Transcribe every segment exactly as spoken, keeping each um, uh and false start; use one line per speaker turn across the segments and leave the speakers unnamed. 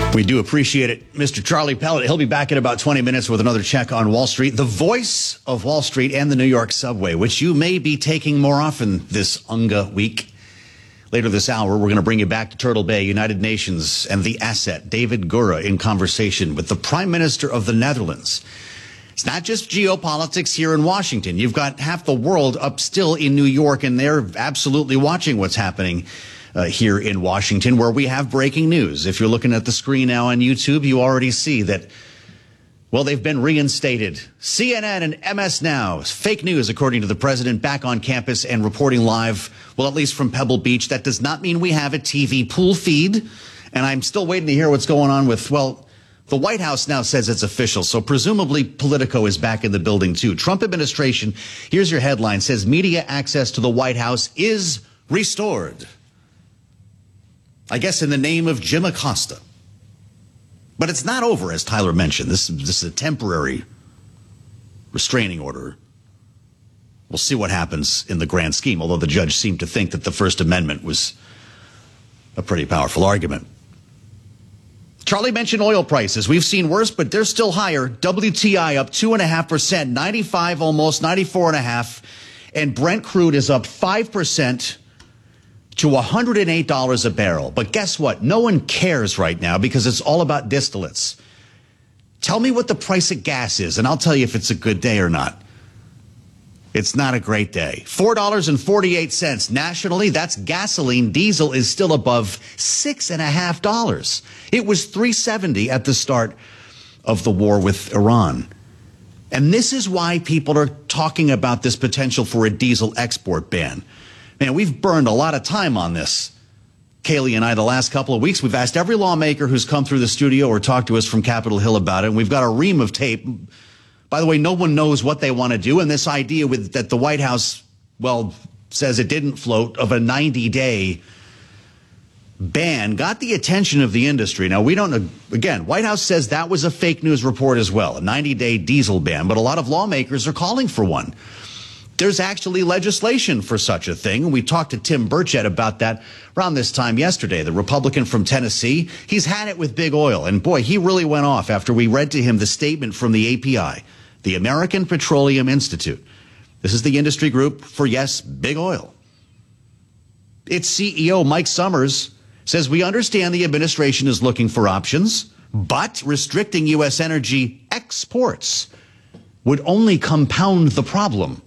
We do appreciate it. Mister Charlie Pellet, he'll be back in about twenty minutes with another check on Wall Street, the voice of Wall Street and the New York subway, which you may be taking more often this Unga week. Later this hour, we're going to bring you back to Turtle Bay, United Nations, and the asset, David Gura, in conversation with the Prime Minister of the Netherlands. It's not just geopolitics here in Washington. You've got half the world up still in New York, and they're absolutely watching what's happening Uh, here in Washington, where we have breaking news. If you're looking at the screen now on YouTube, you already see that, well, they've been reinstated. C N N and M S Now, fake news, according to the president, back on campus and reporting live, well, at least from Pebble Beach. That does not mean we have a T V pool feed, and I'm still waiting to hear what's going on with, well, the White House now says it's official, so presumably Politico is back in the building, too. Trump administration, here's your headline, says media access to the White House is restored. I guess in the name of Jim Acosta. But it's not over, as Tyler mentioned. This, this is a temporary restraining order. We'll see what happens in the grand scheme, although the judge seemed to think that the First Amendment was a pretty powerful argument. Charlie mentioned oil prices. We've seen worse, but they're still higher. W T I up two point five percent, ninety-five almost, ninety-four point five. And Brent crude is up five percent. To one hundred eight dollars a barrel. But guess what? No one cares right now because it's all about distillates. Tell me what the price of gas is, and I'll tell you if it's a good day or not. It's not a great day. four dollars and forty-eight cents nationally. That's gasoline. Diesel is still above six point five dollars. It was three seventy at the start of the war with Iran. And this is why people are talking about this potential for a diesel export ban. Man, we've burned a lot of time on this. Kaylee and I, the last couple of weeks, we've asked every lawmaker who's come through the studio or talked to us from Capitol Hill about it, and we've got a ream of tape. By the way, no one knows what they want to do, and this idea with that the White House, well, says it didn't float of a ninety-day ban got the attention of the industry. Now, we don't know. Again, White House says that was a fake news report as well, a ninety-day diesel ban, but a lot of lawmakers are calling for one. There's actually legislation for such a thing. We talked to Tim Burchett about that around this time yesterday, the Republican from Tennessee. He's had it with big oil. And boy, he really went off after we read to him the statement from the A P I, the American Petroleum Institute. This is the industry group for, yes, big oil. Its C E O, Mike Summers, says we understand the administration is looking for options, but restricting U S energy exports would only compound the problem.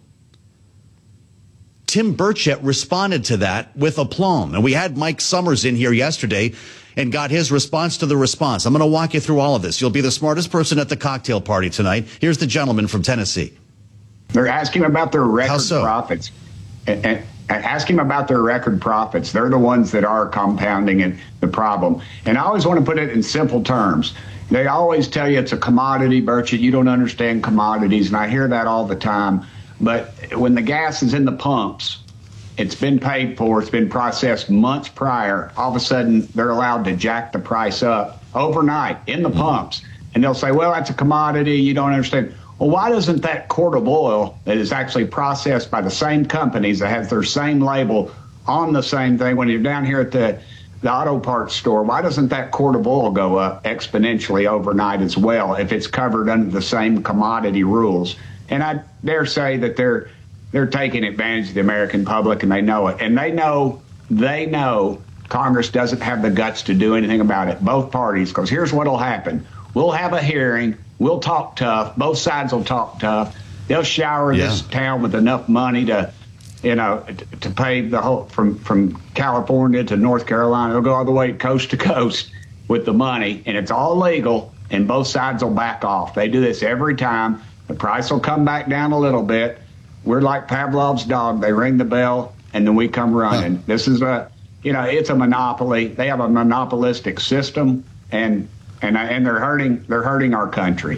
Tim Burchett responded to that with aplomb. And we had Mike Summers in here yesterday and got his response to the response. I'm going to walk you through all of this. You'll be the smartest person at the cocktail party tonight. Here's the gentleman from Tennessee.
They're asking about their record
How so?
profits. And, and, and asking about their record profits. They're the ones that are compounding it, the problem. And I always want to put it in simple terms. They always tell you it's a commodity, Burchett. You don't understand commodities. And I hear that all the time. But when the gas is in the pumps, it's been paid for, it's been processed months prior, all of a sudden they're allowed to jack the price up overnight in the pumps. And they'll say, well, that's a commodity, you don't understand. Well, why doesn't that quart of oil that is actually processed by the same companies that has their same label on the same thing, when you're down here at the, the auto parts store, why doesn't that quart of oil go up exponentially overnight as well if it's covered under the same commodity rules? And I dare say that they're they're taking advantage of the American public, and they know it. And they know they know Congress doesn't have the guts to do anything about it, both parties, because here's what will happen. We'll have a hearing. We'll talk tough. Both sides will talk tough. They'll shower yeah. this town with enough money to, you know, to pay the whole from, from California to North Carolina. They'll go all the way coast to coast with the money, and it's all legal, and both sides will back off. They do this every time. The price will come back down a little bit. We're like Pavlov's dog. They ring the bell, and then we come running. Huh. This is a, you know, it's a monopoly. They have a monopolistic system, and and and they're hurting. They're hurting our country.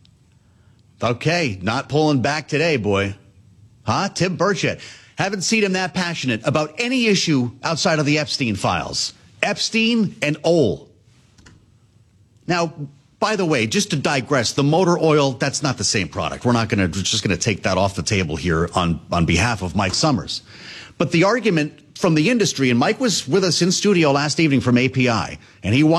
Okay, not pulling back today, boy. Huh? Tim Burchett. Haven't seen him that passionate about any issue outside of the Epstein files. Epstein and Ohl. Now, by the way, just to digress, the motor oil, that's not the same product. We're not going to, just going to take that off the table here on, on behalf of Mike Summers. But the argument from the industry, and Mike was with us in studio last evening from A P I, and he